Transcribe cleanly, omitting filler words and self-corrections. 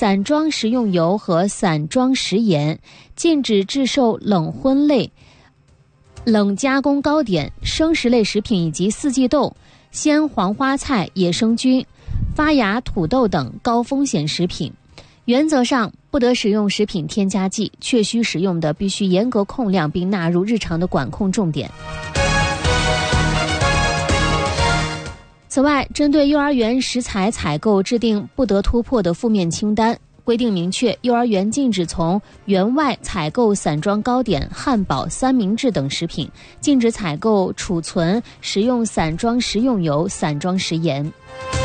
散装食用油和散装食盐，禁止制售冷荤类、冷加工糕点、生食类食品以及四季豆、鲜黄花菜、野生菌、发芽土豆等高风险食品。原则上不得使用食品添加剂，确需使用的必须严格控量并纳入日常的管控重点。此外，针对幼儿园食材采购制定不得突破的负面清单，规定明确幼儿园禁止从园外采购散装糕点、汉堡、三明治等食品，禁止采购、储存、食用散装食用油、散装食盐。